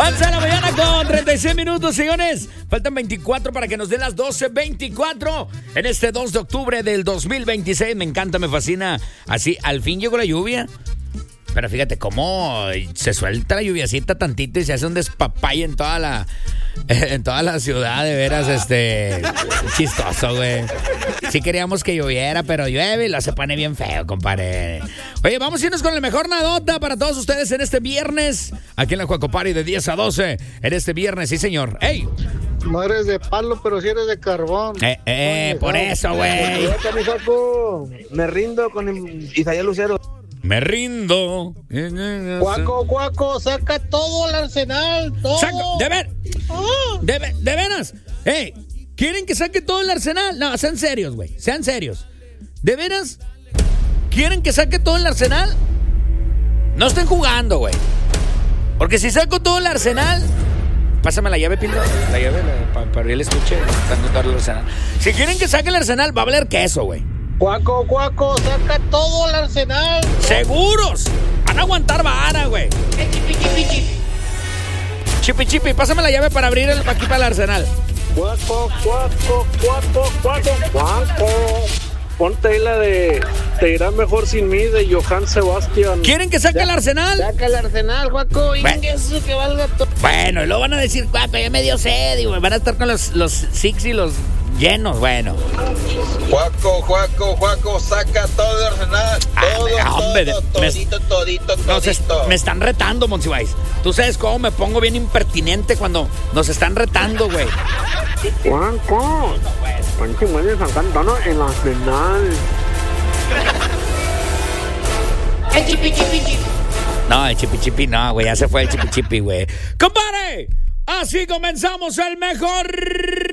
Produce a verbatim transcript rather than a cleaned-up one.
once de la mañana con treinta y seis minutos, señores. Faltan veinticuatro para que nos den las doce veinticuatro en este dos de octubre del dos mil veintiséis. Me encanta, me fascina. Así, al fin llegó la lluvia. Pero fíjate cómo se suelta la lluviacita tantito y se hace un despapalle en toda la en toda la ciudad, de veras, este chistoso, güey. Sí queríamos que lloviera, pero llueve y lo se pone bien feo, compadre. Oye, vamos a irnos con la mejor nadota para todos ustedes en este viernes, aquí en la Juaco Party de diez a doce, en este viernes, sí señor. ¡Ey! No eres de palo, pero sí eres de carbón. Eh, eh, Oye, por no, eso, güey. Me rindo con Isaías Lucero. Me rindo. Cuaco, Cuaco, saca todo el arsenal, todo. Saca, de ver, oh. de, de veras. Hey, ¿quieren que saque todo el arsenal? No, sean serios, güey, sean serios. ¿De veras? ¿Quieren que saque todo el arsenal? No estén jugando, güey. Porque si saco todo el arsenal, pásame la llave, Pildo. La llave, para pa, pa, el estuche. Todo el arsenal. Si quieren que saque el arsenal, va a valer queso, güey. Cuaco, Cuaco, saca todo el arsenal. ¡Seguros! Van a aguantar vara, güey. Chipi, chipi, chipi. Chipi, chipi, pásame la llave para abrir el, aquí para el arsenal. Cuaco, Cuaco, Cuaco, Cuaco, Cuaco. Ponte ahí la de Te irá mejor sin mí, de Johann Sebastián. ¿Quieren que saque ya, el arsenal? Saca el arsenal, Cuaco. Bueno. Eso que valga todo. Bueno, y luego van a decir, Cuaco, ya me dio sed, y van a estar con los, los six y los llenos, bueno. Juaco, Juaco, Juaco, saca todo el arsenal. Todo, ah, todo, hombre, todo, me, todito, todito, todito. Nos es, me están retando, Monsiváis. Tú sabes cómo me pongo bien impertinente cuando nos están retando, güey. Juaco, Pancho Muelle sacando el arsenal. El chipi, chipi, chipi. No, el chipi, chipi, no, güey. Ya se fue el chipi, chipi, güey. ¡Compadre! Así comenzamos el mejor